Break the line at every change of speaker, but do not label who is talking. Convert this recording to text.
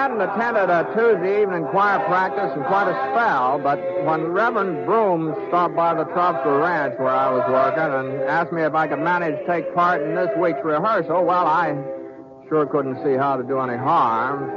hadn't attended a Tuesday evening choir practice in quite a spell, but when Reverend Broom stopped by the Tropsville Ranch where I was working and asked me if I could manage to take part in this week's rehearsal, well, I sure couldn't see how to do any harm.